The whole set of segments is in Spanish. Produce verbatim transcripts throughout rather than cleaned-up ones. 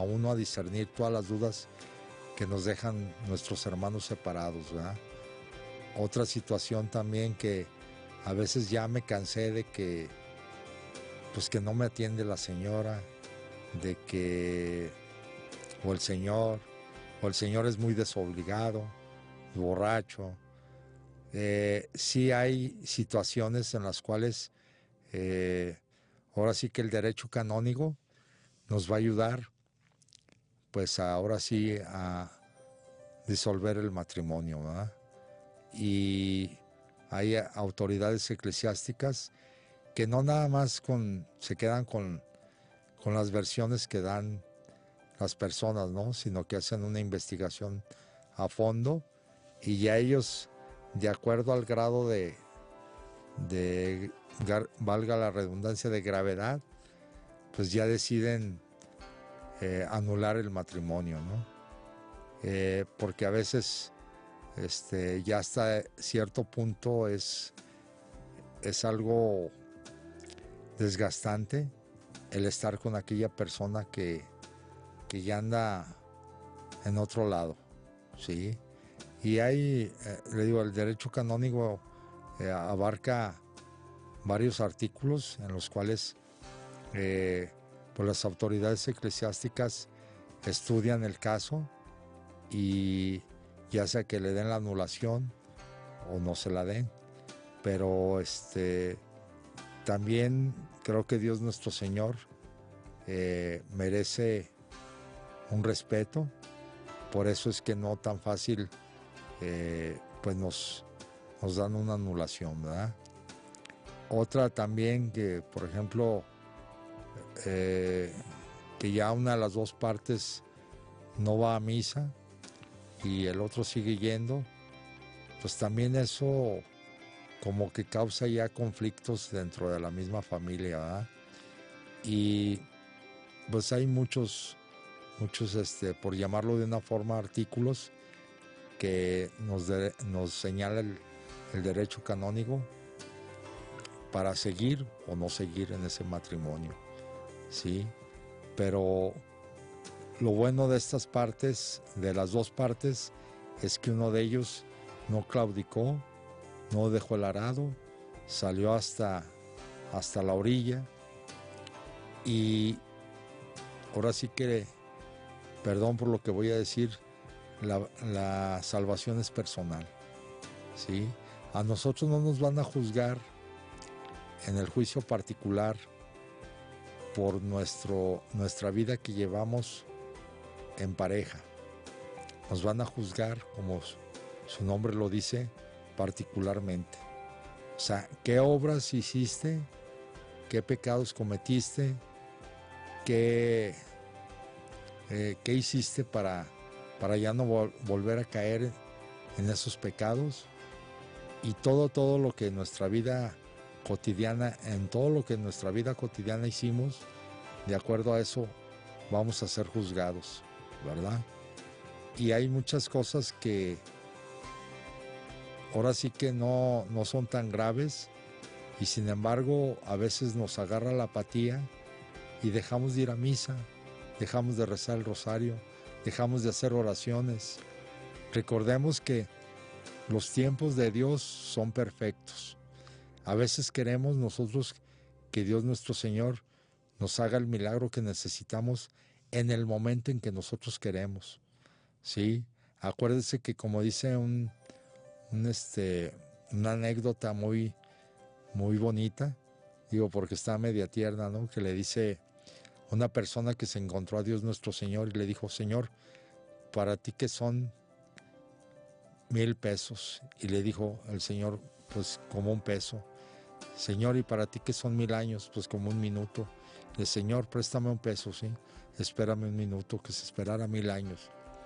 a uno a discernir todas las dudas que nos dejan nuestros hermanos separados, ¿verdad? Otra situación también que a veces ya me cansé de que, pues que no me atiende la señora, de que, o el señor, o el señor es muy desobligado, borracho. Eh, sí hay situaciones en las cuales eh, ahora sí que el derecho canónico nos va a ayudar, pues ahora sí a disolver el matrimonio, ¿verdad? Y hay autoridades eclesiásticas que no nada más con, se quedan con, con las versiones que dan las personas, ¿no? Sino que hacen una investigación a fondo y ya ellos, de acuerdo al grado de, de valga la redundancia, de gravedad, pues ya deciden eh, anular el matrimonio, ¿no? Eh, porque a veces este, ya hasta cierto punto es, es algo desgastante el estar con aquella persona que, que ya anda en otro lado, ¿sí? Y hay, eh, le digo, el derecho canónico eh, abarca varios artículos en los cuales eh, pues las autoridades eclesiásticas estudian el caso y ya sea que le den la anulación o no se la den, pero este también creo que Dios nuestro Señor eh, merece un respeto, por eso es que no tan fácil eh, pues nos, nos dan una anulación, ¿verdad? Otra también que, por ejemplo, eh, que ya una de las dos partes no va a misa y el otro sigue yendo, pues también eso como que causa ya conflictos dentro de la misma familia, ¿verdad? Y pues hay muchos, muchos, este, por llamarlo de una forma, artículos que nos, de, nos señala el, el derecho canónico para seguir o no seguir en ese matrimonio, ¿sí? Pero lo bueno de estas partes, de las dos partes, es que uno de ellos no claudicó, no dejó el arado, salió hasta, hasta la orilla y ahora sí que, perdón por lo que voy a decir, la, la salvación es personal, ¿sí? A nosotros no nos van a juzgar en el juicio particular por nuestro, nuestra vida que llevamos en pareja. Nos van a juzgar, como su nombre lo dice, particularmente. O sea, ¿qué obras hiciste? ¿Qué pecados cometiste? ¿Qué, eh, qué hiciste para, para ya no vol- volver a caer en esos pecados? Y todo, todo lo que en nuestra vida cotidiana, en todo lo que en nuestra vida cotidiana hicimos, de acuerdo a eso vamos a ser juzgados, ¿verdad? Y hay muchas cosas que ahora sí que no, no son tan graves y sin embargo a veces nos agarra la apatía y dejamos de ir a misa, dejamos de rezar el rosario, dejamos de hacer oraciones. Recordemos que los tiempos de Dios son perfectos. A veces queremos nosotros que Dios nuestro Señor nos haga el milagro que necesitamos en el momento en que nosotros queremos, ¿sí? Acuérdese que, como dice un, un este, una anécdota muy, muy bonita, digo porque está media tierna, ¿no? Que le dice una persona que se encontró a Dios nuestro Señor y le dijo: Señor, ¿para ti qué son mil pesos? Y le dijo el Señor: pues como un peso. Señor, ¿y para ti qué son mil años? Pues como un minuto. El Señor, préstame un peso, ¿sí? Espérame un minuto, que se esperara mil años.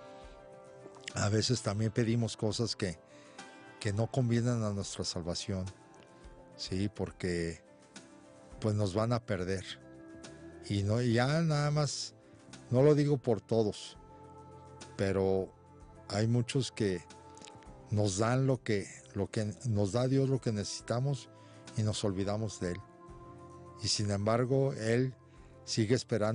A veces también pedimos cosas que, que no convienen a nuestra salvación, ¿sí? Porque pues nos van a perder. Y no, y ya nada más, no lo digo por todos, pero hay muchos que nos dan lo que, lo que nos da Dios, lo que necesitamos, y nos olvidamos de Él. Y sin embargo, Él sigue esperando